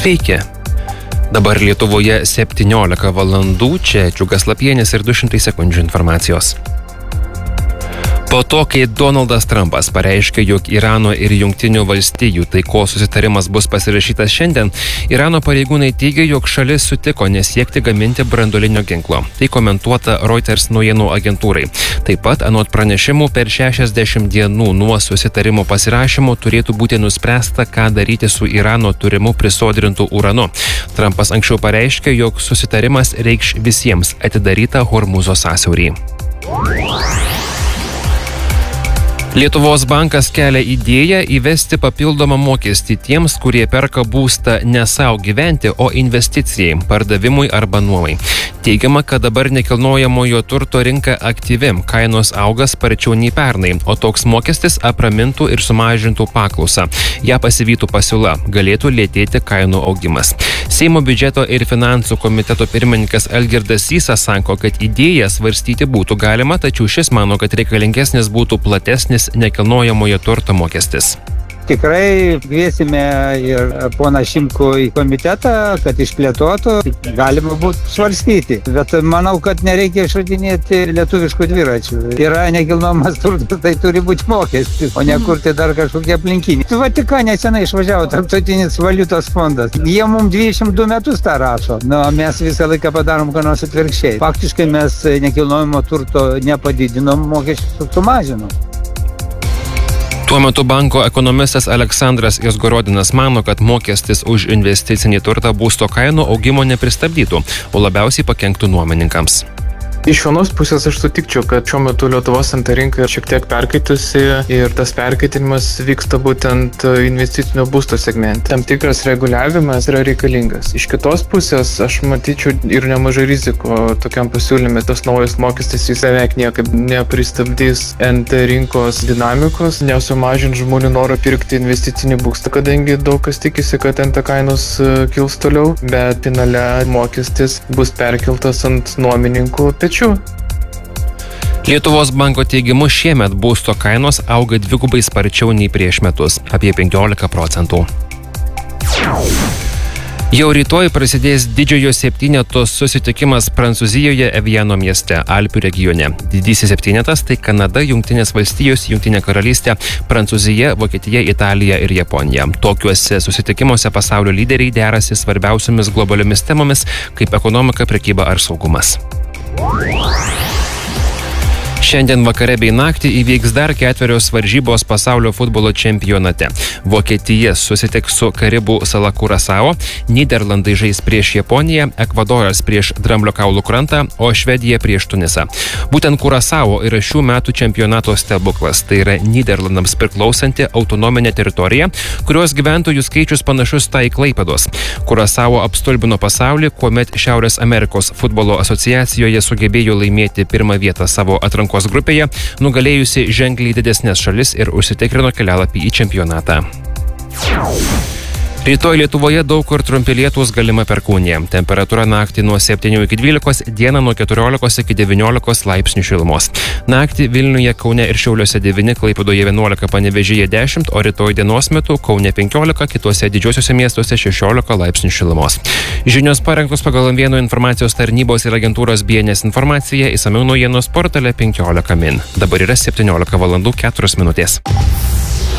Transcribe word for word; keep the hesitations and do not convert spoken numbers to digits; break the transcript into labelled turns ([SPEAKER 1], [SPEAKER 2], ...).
[SPEAKER 1] Sveiki. Dabar Lietuvoje septyniolika valandų, čia Džiugas Lapienis ir du šimtai sekundžių informacijos. Po to, kai Donaldas Trumpas pareiškė, jog Irano ir Jungtinių valstijų taikos susitarimas bus pasirašytas šiandien, Irano pareigūnai teigia, jog šalis sutiko nesiekti gaminti branduolinio ginklo. Tai komentuota Reuters naujienų agentūrai. Taip pat, anot pranešimų, per šešiasdešimt dienų nuo susitarimo pasirašymo turėtų būti nuspręsta, ką daryti su Irano turimu prisodrintų uranu. Trumpas anksčiau pareiškė, jog susitarimas reikš visiems atidarytą Hormuzo sąsiaurį. Lietuvos bankas kelia idėją įvesti papildomą mokestį tiems, kurie perka būstą ne savo gyventi, o investicijai, pardavimui arba nuomai. Teigiama, kad dabar nekilnojamojo turto rinka aktyvi, kainos auga sparčiau nei pernai, o toks mokestis apramintų ir sumažintų paklausą. Ja pasivytų pasiūla, galėtų lėtėti kainų augimas. Seimo biudžeto ir finansų komiteto pirmininkas Algirdas Sysas sako, kad idėją svarstyti būtų galima, tačiau šis mano, kad reikalingesnis būtų platesnis nekilnojamojo turto mokestis.
[SPEAKER 2] Tikrai kviesime ir poną Šimkų į komitetą, kad išplėtotų, galima būtų svarstyti. Bet manau, kad nereikia išradinėti lietuviškų dviračių. Yra nekilnojamas turtas, tai turi būti mokestis, o ne kurti dar kažkokie aplinkiniai. Vatikane senai išvažiavo Tarptautinis valiutos fondas. Jie mums dvidešimt du metus tą rašo, nu, mes visą laiką padarom ką nors atvirkščiai. Faktiškai mes nekilnojamo turto nepadidinom, mokesčius sumažinom.
[SPEAKER 1] Tuo metu banko ekonomistas Aleksandras Izgorodinas mano, kad mokestis už investicinį turtą būsto kainų augimo nepristabdytų, o labiausiai pakenktų nuomininkams.
[SPEAKER 3] Iš vienos pusės aš sutikčiau, kad šiuo metu Lietuvos ant rinka šiek tiek perkaitusi ir tas perkaitinimas vyksta būtent investicinio būsto segmente. Tam tikras reguliavimas yra reikalingas. Iš kitos pusės aš matyčiau ir nemažai riziko tokiam pasiūlyme. Tas naujas mokestis jis beveik niekaip nepristabdys ant rinkos dinamikos, nesumažins žmonių norą pirkti investicinį būstą, kadangi daug kas tikisi, kad ant kainos kils toliau, bet finale mokestis bus perkeltas ant nuomininkų pečių.
[SPEAKER 1] Lietuvos banko teigimu šiemet būsto kainos auga dvigubai sparčiau nei prieš metus, apie penkiolika procentų. Jau rytoj prasidės didžiojo septyneto susitikimas Prancūzijoje Eviano mieste, Alpių regione. Didysis septynetas tai Kanada, Jungtinės valstijos, Jungtinė karalystė, Prancūzija, Vokietija, Italija ir Japonija. Tokiuose susitikimuose pasaulio lyderiai derasi svarbiausiomis globaliomis temomis, kaip ekonomika, prekyba ar saugumas. Šiandien vakare bei naktį įvyks dar ketverios varžybos pasaulio futbolo čempionate. Vokietija susitiks su Karibų sala Kurasao, Nyderlandai žais prieš Japoniją, Ekvadoras prieš Dramblio kaulų krantą, o Švedija prieš Tunisą. Būtent Kurasao yra šių metų čempionato stebuklas. Tai yra Nyderlandams priklausanti autonominė teritorija, kurios gyventojų skaičius panašus tai Klaipėdos. Kurasao apstulbino pasaulį, kuomet Šiaurės Amerikos futbolo asociacijoje sugebėjo laimėti pirmą vietą savo atrankos grupėje, nugalėjusi ženkliai didesnės šalis ir užsitikrino kelialapį į čempionatą. Rytoj Lietuvoje daug kur trumpi lietūs, galima perkūnija. Temperatūra naktį nuo septynių iki dvylikos, dieną nuo keturiolikos iki devyniolikos laipsnių šilumos. Naktį Vilniuje, Kaune ir Šiauliuose devyni, Klaipėdoje vienuolika, Panevėžyje dešimt, o rytoj dienos metu Kaune penkiolika, kituose didžiosiuose miestuose šešiolika laipsnių šilumos. Žinios parengtos pagal Vieno informacijos tarnybos ir agentūros B N S informaciją, išsamiau naujienos portale penkiolika min. Dabar yra septyniolika valandų keturios minutės.